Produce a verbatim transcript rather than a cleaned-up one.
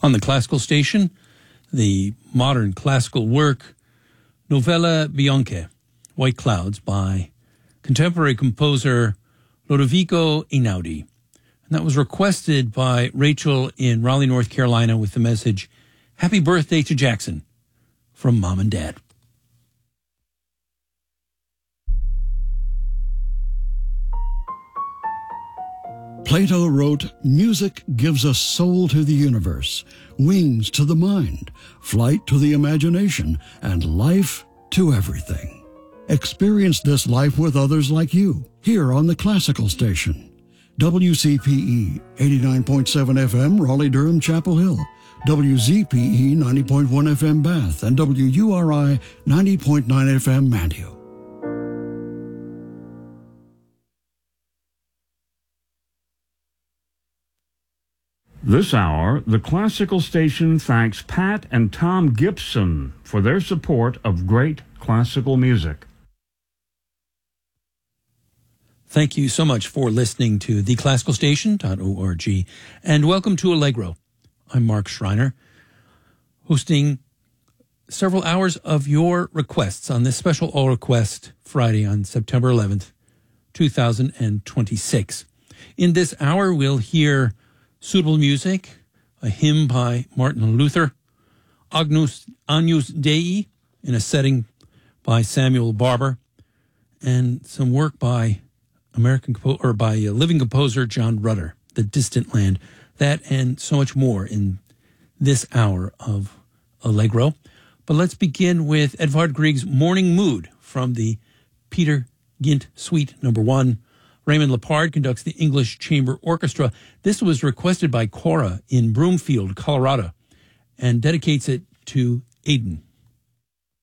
On the classical station, the modern classical work, Novelle Bianche, White Clouds, by contemporary composer Lodovico Einaudi. And that was requested by Rachel in Raleigh, North Carolina, with the message, "Happy birthday to Jackson," from Mom and Dad. Plato wrote, "Music gives us soul to the universe, wings to the mind, flight to the imagination, and life to everything." Experience this life with others like you, here on the Classical Station. W C P E eighty-nine point seven F M, Raleigh-Durham, Chapel Hill. W Z P E ninety point one F M, Bath. And W U R I ninety point nine F M, Mantua. This hour, the Classical Station thanks Pat and Tom Gibson for their support of great classical music. Thank you so much for listening to the classical station dot org, and welcome to Allegro. I'm Mark Schreiner, hosting several hours of your requests on this special All Request Friday on September eleventh, two thousand twenty-six. In this hour, we'll hear suitable music, a hymn by Martin Luther, Agnus, Agnus Dei in a setting by Samuel Barber, and some work by American or by a living composer John Rutter, The Distant Land. That and so much more in this hour of Allegro. But let's begin with Edvard Grieg's Morning Mood from the Peter Gynt Suite Number One. Raymond Lepard conducts the English Chamber Orchestra. This was requested by Cora in Broomfield, Colorado, and dedicates it to Aiden.